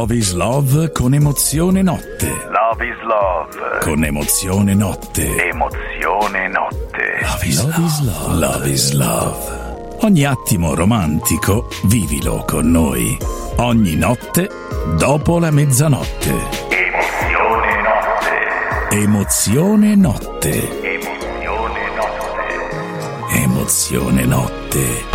Love is Love con Emozione Notte. Love is Love con Emozione Notte. Emozione Notte. Love is Love. Love is Love. Ogni attimo romantico vivilo con noi. Ogni notte dopo la mezzanotte. Emozione Notte. Emozione Notte. Emozione Notte. Emozione Notte.